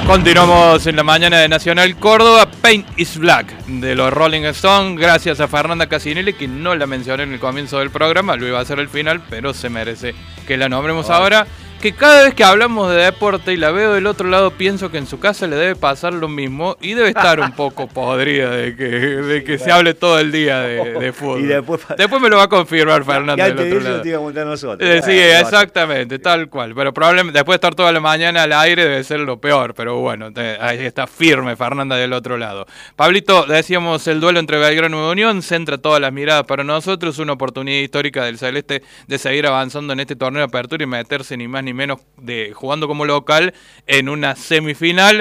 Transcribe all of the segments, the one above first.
Continuamos en la mañana de Nacional Córdoba. Paint is Black de los Rolling Stones. Gracias a Fernanda Casinelli, que no la mencioné en el comienzo del programa, lo iba a hacer al final, pero se merece que la nombremos ahora. Que cada vez que hablamos de deporte y la veo del otro lado, pienso que en su casa le debe pasar lo mismo y debe estar un poco podrida de que se hable todo el día de fútbol. Y después me lo va a confirmar Fernanda del otro lado. Te iba a contar nosotros. Sí, exactamente, tal cual. Pero probablemente después de estar toda la mañana al aire debe ser lo peor, pero bueno, ahí está firme Fernanda del otro lado. Pablito, decíamos el duelo entre Belgrano y Unión, centra todas las miradas para nosotros, una oportunidad histórica del Celeste de seguir avanzando en este torneo de apertura y meterse ni más ni menos de jugando como local en una semifinal.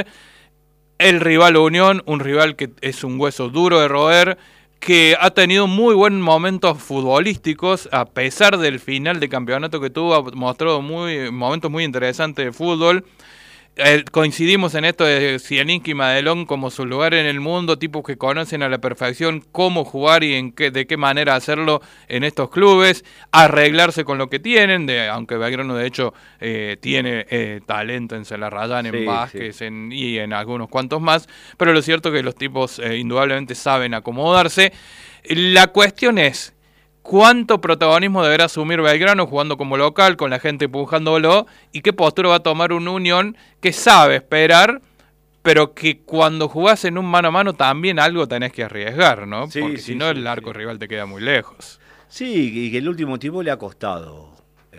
El rival Unión, un rival que es un hueso duro de roer, que ha tenido muy buenos momentos futbolísticos, a pesar del final de campeonato que tuvo, ha mostrado momentos muy interesantes de fútbol. Coincidimos en esto de Zielinski y Madelón como su lugar en el mundo, tipos que conocen a la perfección cómo jugar y de qué manera hacerlo en estos clubes, arreglarse con lo que tienen, aunque Belgrano de hecho tiene talento en Celarrayán, en Vázquez y en algunos cuantos más, pero lo cierto es que los tipos indudablemente saben acomodarse. La cuestión es, ¿cuánto protagonismo deberá asumir Belgrano jugando como local, con la gente empujándolo? ¿Y qué postura va a tomar un Unión que sabe esperar, pero que cuando jugás en un mano a mano también algo tenés que arriesgar, ¿no? Porque si no el arco rival te queda muy lejos. Sí, y que el último tiempo le ha costado.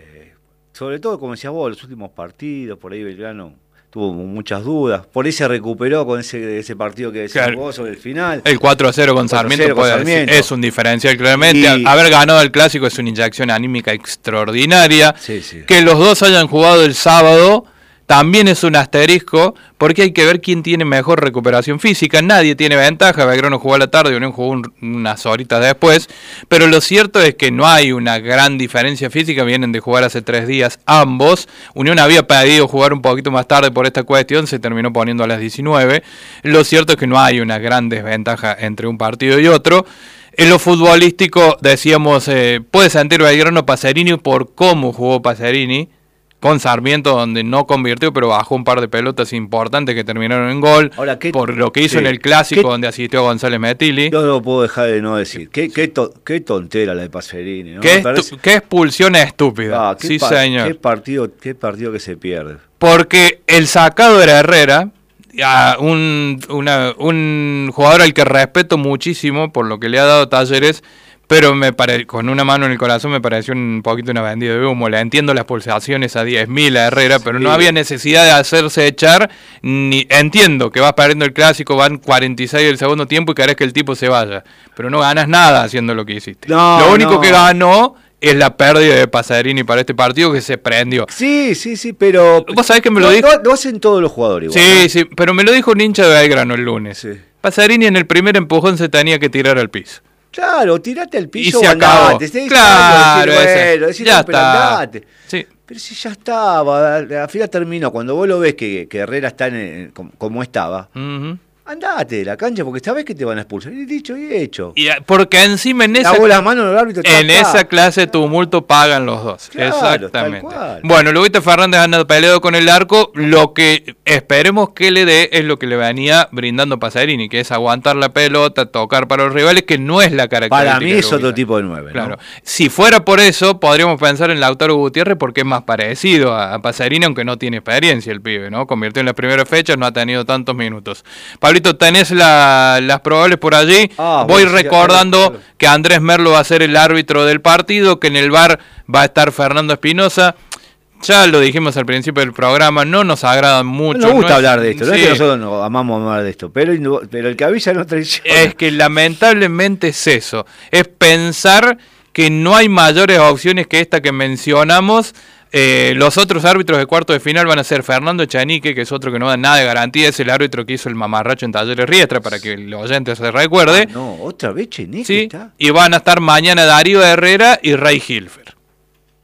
Sobre todo, como decías vos, los últimos partidos, por ahí Belgrano tuvo muchas dudas. Por ahí se recuperó con ese partido que decías vos sobre el final. El 4-0 con Sarmiento, es un diferencial claramente. Haber ganado el Clásico es una inyección anímica extraordinaria. Que los dos hayan jugado el sábado también es un asterisco, porque hay que ver quién tiene mejor recuperación física. Nadie tiene ventaja. Belgrano jugó a la tarde y Unión jugó unas horitas después. Pero lo cierto es que no hay una gran diferencia física. Vienen de jugar hace 3 días ambos. Unión había pedido jugar un poquito más tarde por esta cuestión. Se terminó poniendo a las 19. Lo cierto es que no hay una gran desventaja entre un partido y otro. En lo futbolístico, decíamos, puede sentir Belgrano Pacerini por cómo jugó Pacerini con Sarmiento, donde no convirtió, pero bajó un par de pelotas importantes que terminaron en gol. Ahora, por lo que hizo en el Clásico, donde asistió González Metilli. Yo no puedo dejar de no decir. Qué tontera la de Pacerini, ¿no? Qué expulsión estúpida. Señor. Qué partido que se pierde. Porque el sacado era Herrera, un jugador al que respeto muchísimo por lo que le ha dado Talleres, pero con una mano en el corazón me pareció un poquito una vendida de humo. Le entiendo las pulsaciones a 10.000 a Herrera, pero no había necesidad de hacerse echar. Entiendo que vas perdiendo el Clásico, van 46 del segundo tiempo y querés que el tipo se vaya, pero no ganas nada haciendo lo que hiciste. Lo único que ganó es la pérdida de Pacerini para este partido, que se prendió. Sí, pero vos sabés que me lo dijo. Lo hacen todos los jugadores igual. Sí, pero me lo dijo un hincha de Belgrano el lunes. Pacerini en el primer empujón se tenía que tirar al piso. Claro, tirate al piso y se acabó. Claro, ya está. Sí. Pero si ya estaba, al final terminó. Cuando vos lo ves que Herrera está como estaba, andate de la cancha porque sabés que te van a expulsar. Y dicho y hecho. Porque encima en esa clase de tumulto pagan los dos. Claro, exactamente. Bueno, Luguita Fernández anda peleado con el arco. Lo que esperemos que le dé es lo que le venía brindando Pacerini, que es aguantar la pelota, tocar para los rivales, que no es la característica. Para mí es otro tipo de 9. Claro. ¿No? Si fuera por eso, podríamos pensar en Lautaro Gutiérrez, porque es más parecido a Pacerini, aunque no tiene experiencia el pibe, ¿no? Convirtió en las primeras fechas, no ha tenido tantos minutos. Pablito, tenés las probables por allí. Voy recordando que Andrés Merlo va a ser el árbitro del partido, que en el VAR va a estar Fernando Espinosa. Ya lo dijimos al principio del programa, no nos agrada mucho. Nos gusta hablar de esto, no es que nosotros no amamos hablar de esto, pero el que avisa no traiciona. Es que lamentablemente es eso, es pensar que no hay mayores opciones que esta que mencionamos. Los otros árbitros de cuarto de final van a ser Fernando Echenique, que es otro que no da nada de garantía, es el árbitro que hizo el mamarracho en Talleres Riestra, para que el oyente se recuerde. Otra vez Echenique sí, está. Y van a estar mañana Darío Herrera y Ray Hilfer.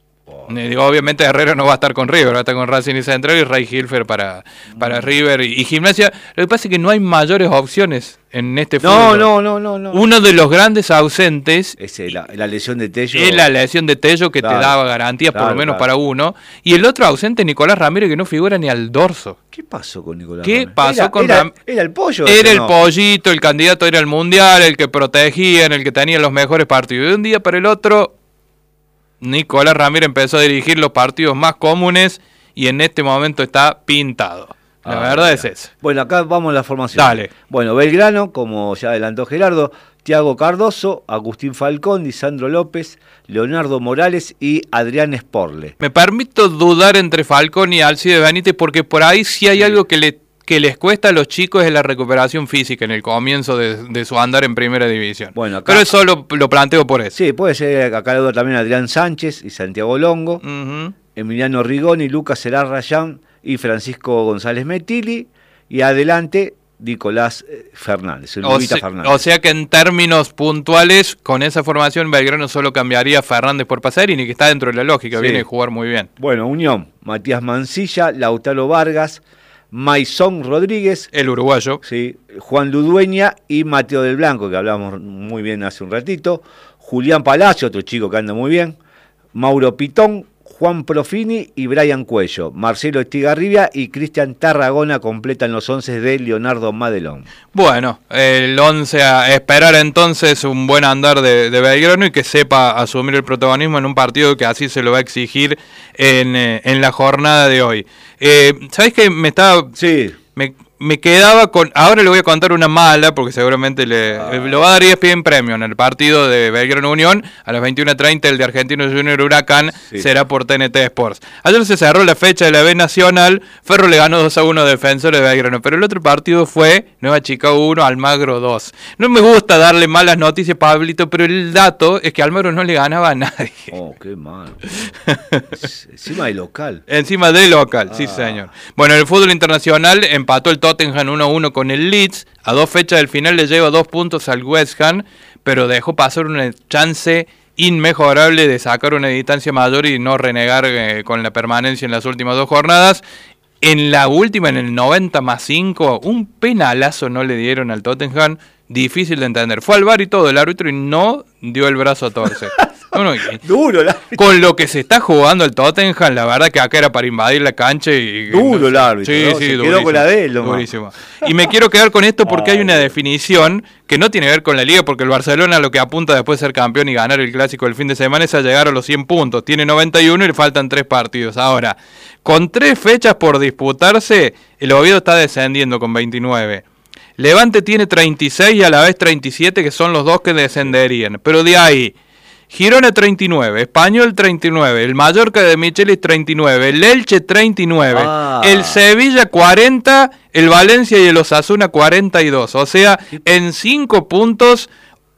Obviamente Herrera no va a estar con River, va a estar con Racing y Central y Ray Hilfer para River y Gimnasia. Lo que pasa es que no hay mayores opciones en este fútbol. No. Uno de los grandes ausentes es la lesión de Tello. Es la lesión de Tello que te daba garantías por lo menos para uno. Y el otro ausente, Nicolás Ramírez, que no figura ni al dorso. ¿Qué pasó con Nicolás Ramírez? Era el pollo. Era el pollito, el candidato era el mundial, el que protegía, el que tenía los mejores partidos. De un día para el otro, Nicolás Ramírez empezó a dirigir los partidos más comunes y en este momento está pintado. La verdad es esa. Bueno, acá vamos a la formación. Dale. Bueno, Belgrano, como ya adelantó Gerardo, Thiago Cardoso, Agustín Falcón, Lisandro López, Leonardo Morales y Adrián Sporle. Me permito dudar entre Falcón y Alcides Benítez porque por ahí sí hay algo que les cuesta a los chicos es la recuperación física en el comienzo de su andar en primera división. Bueno, acá, pero eso lo planteo por eso. Sí, puede ser acá también Adrián Sánchez y Santiago Longo, Emiliano Rigoni, Lucas Serar Rayán y Francisco González Metilli, y adelante Nicolás Fernández, Fernández. O sea que en términos puntuales, con esa formación Belgrano solo cambiaría a Fernández por Pasarini, que está dentro de la lógica, viene a jugar muy bien. Bueno, Unión, Matías Mancilla, Lautaro Vargas, Maizón Rodríguez, el uruguayo, sí, Juan Ludueña y Mateo del Blanco, que hablamos muy bien hace un ratito, Julián Palacio, otro chico que anda muy bien, Mauro Pitón, Juan Profini y Brian Cuello, Marcelo Estigarribia y Cristian Tarragona completan los 11 de Leonardo Madelón. Bueno, el 11 a esperar entonces un buen andar de Belgrano y que sepa asumir el protagonismo en un partido que así se lo va a exigir en la jornada de hoy. ¿Sabés qué? Me quedaba con... Ahora le voy a contar una mala, porque seguramente lo va a dar ESPN Premium. El partido de Belgrano Unión, a las 21:30, el de Argentinos Junior Huracán, será por TNT Sports. Ayer se cerró la fecha de la B Nacional, Ferro le ganó 2-1 a Defensores de Belgrano, pero el otro partido fue Nueva Chicago 1, Almagro 2. No me gusta darle malas noticias, Pablito, pero el dato es que Almagro no le ganaba a nadie. Oh, qué mal. Encima del local. Encima del local, sí señor. Bueno, en el fútbol internacional empató el Tottenham 1-1 con el Leeds, a 2 fechas del final le lleva 2 puntos al West Ham, pero dejó pasar una chance inmejorable de sacar una distancia mayor y no renegar con la permanencia en las últimas 2 jornadas. En la última, en el 90+5, un penalazo no le dieron al Tottenham, difícil de entender. Fue al VAR y todo el árbitro y no dio el brazo a torcer. Duro el árbitro. Con lo que se está jugando el Tottenham, la verdad que acá era para invadir la cancha y... Duro el árbitro. Sí, ¿no? Se quedó con la de él. Durísimo. Y me quiero quedar con esto porque hay una definición que no tiene que ver con la Liga, porque el Barcelona lo que apunta después de ser campeón y ganar el Clásico del fin de semana es a llegar a los 100 puntos. Tiene 91 y le faltan 3 partidos. Ahora, con 3 fechas por disputarse, el Oviedo está descendiendo con 29. Levante tiene 36 y a la vez 37, que son los 2 que descenderían. Pero de ahí, Girona 39, Español 39, el Mallorca de Michelis 39, el Elche 39, el Sevilla 40, el Valencia y el Osasuna 42. O sea, en 5 puntos,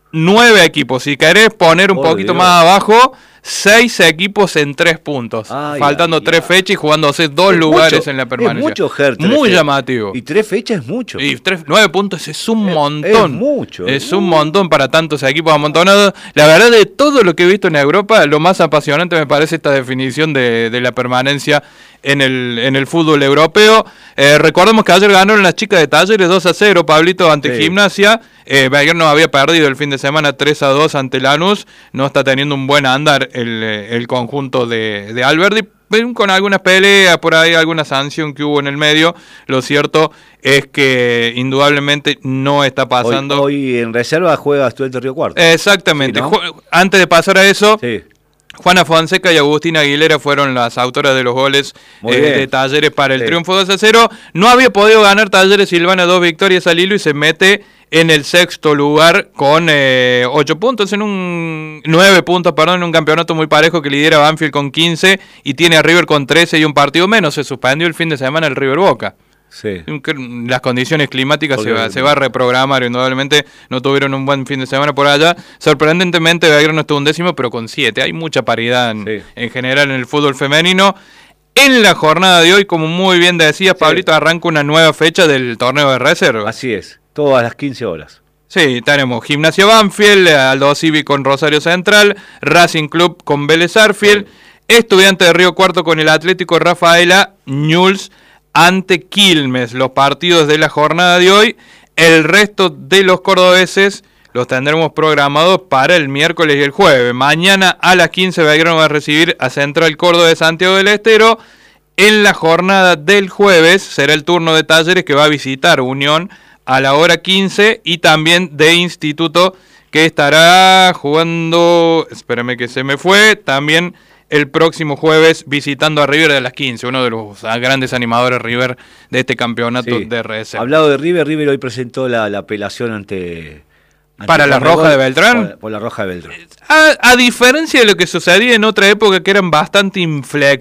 9 equipos. Si querés poner un poquito más abajo, 6 equipos en 3 puntos. Faltando 3 fechas y jugándose 2 lugares en la permanencia. Es mucho, Ger, muy llamativo. Y 3 fechas es mucho. Y 9 puntos es un montón. Es mucho. Es un montón para tantos equipos amontonados. La verdad, de todo lo que he visto en Europa, lo más apasionante me parece esta definición de la permanencia en el fútbol europeo. Recordemos que ayer ganaron las chicas de Talleres 2-0, Pablito, ante Gimnasia. Belgrano había perdido el fin de semana 3-2 ante Lanús. No está teniendo un buen andar el conjunto de Alberdi, con algunas peleas por ahí, alguna sanción que hubo en el medio. Lo cierto es que indudablemente no está pasando. Hoy en reserva juega Estudiantes Río Cuarto. Exactamente. Sí, ¿no? Antes de pasar a eso, Juana Fonseca y Agustina Aguilera fueron las autoras de los goles de Talleres para el triunfo 2-0. No había podido ganar Talleres, Silvana 2 victorias al hilo y se mete en el 6º lugar con 8 puntos, 9 puntos, en un campeonato muy parejo que lidera Banfield con 15 y tiene a River con 13 y un partido menos. Se suspendió el fin de semana el River Boca. Sí. Las condiciones climáticas se va a reprogramar, indudablemente no tuvieron un buen fin de semana por allá. Sorprendentemente Belgrano estuvo 11º, pero con 7. Hay mucha paridad en general en el fútbol femenino. En la jornada de hoy, como muy bien decías, Pablito, arranca una nueva fecha del torneo de reserva. Así es, todas las 15 horas. Sí, tenemos Gimnasia Banfield, Aldo Civi con Rosario Central, Racing Club con Vélez Arfield. Estudiantes de Río Cuarto con el Atlético Rafaela, Newell's ante Quilmes. Los partidos de la jornada de hoy. El resto de los cordobeses los tendremos programados para el miércoles y el jueves. Mañana a las 15 Belgrano va a recibir a Central Córdoba de Santiago del Estero. En la jornada del jueves será el turno de Talleres, que va a visitar Unión a la hora 15, y también de Instituto, que estará jugando, espérame que se me fue, también el próximo jueves visitando a River a las 15, uno de los grandes animadores River de este campeonato de RS. Hablado de River hoy presentó la apelación ante ¿Para la Roja de Beltrán? Por la Roja de Beltrán. A diferencia de lo que sucedía en otra época, que eran bastante inflexibles,